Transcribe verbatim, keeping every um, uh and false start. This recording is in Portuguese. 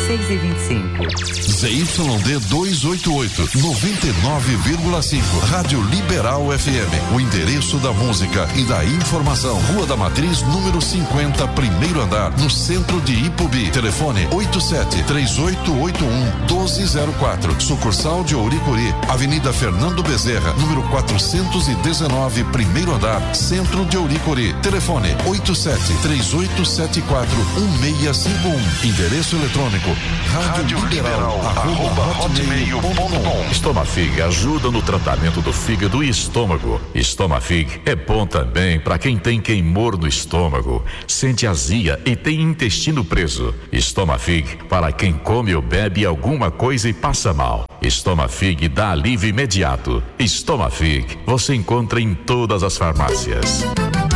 seis e vinte e cinco. Z Y D duzentos e oitenta e oito, noventa e nove vírgula cinco. Rádio Liberal F M. O endereço da música e da informação. Rua da Matriz, número cinquenta, primeiro andar, no centro de Ipubi. Telefone oito sete três oito oito um um dois zero quatro. Sucursal de Ouricuri, Avenida Fernando Bezerra, número quatrocentos e dezenove, primeiro andar, centro de Ouricuri. Telefone oito sete três oito sete quatro um seis cinco um. Endereço eletrônico rádio liberal arroba hotmail ponto com. Estomafig ajuda no tratamento do fígado e estômago. Estomafig é bom também para quem tem queimor no estômago, sente azia e tem intestino preso. Estomafig para quem come ou bebe alguma coisa e passa mal. Estomafig dá alívio imediato. Estomafig você encontra em todas as farmácias.